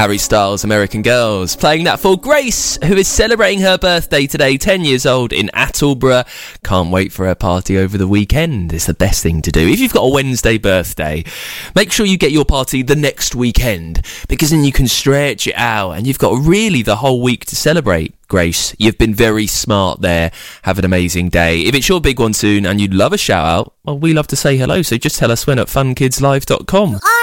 Harry Styles, American Girls, playing that for Grace, who is celebrating her birthday today, 10 years old in Attleborough. Can't wait for her party over the weekend. It's the best thing to do. If you've got a Wednesday birthday, make sure you get your party the next weekend, because then you can stretch it out and you've got really the whole week to celebrate. Grace, you've been very smart there. Have an amazing day. If it's your big one soon and you'd love a shout out, well, we love to say hello, so just tell us when at funkidslive.com.